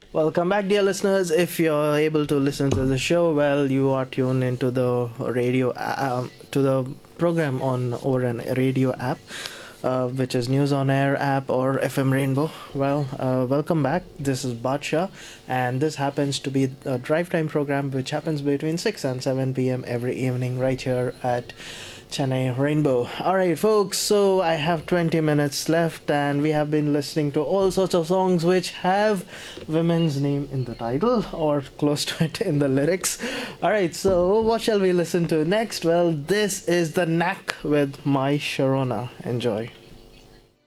Welcome back, dear listeners. If you're able to listen to the show, well, you are tuned into the radio, to the program on over an radio app, which is News on Air app or FM Rainbow. Well, welcome back. This is Badsha, and this happens to be a drive time program which happens between 6 and 7 p.m. every evening right here at Chennai Rainbow. Alright, folks, so I have 20 minutes left, and we have been listening to all sorts of songs which have women's name in the title or close to it in the lyrics. Alright, so what shall we listen to next? Well, this is The Knack with My Sharona. Enjoy.